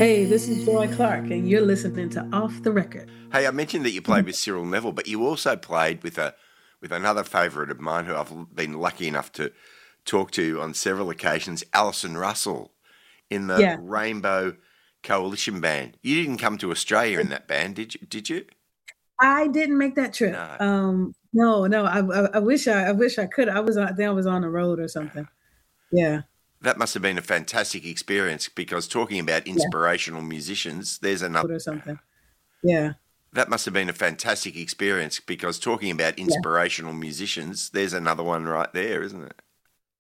Hey, this is Joy Clark, and you're listening to Off the Record. Hey, I mentioned that you played with Cyril Neville, but you also played with another favourite of mine who I've been lucky enough to talk to on several occasions, Alison Russell, in the Yeah, Rainbow Coalition Band. You didn't come to Australia in that band, did you? Did you? I didn't make that trip. No. No, no. I wish I could. I was on the road or something. Yeah, That must have been a fantastic experience because talking about yeah, inspirational musicians, there's another. or something. Yeah, That must have been a fantastic experience because talking about yeah. inspirational musicians, there's another one right there, isn't it?